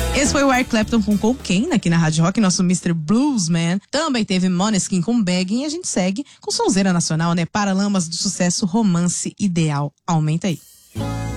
Esse foi o Eric Clapton com Cocaine aqui na Rádio Rock, nosso Mr. Bluesman. Também teve Måneskin com Begging e a gente segue com sonzeira nacional, né? Paralamas do sucesso, Romance Ideal. Aumenta aí.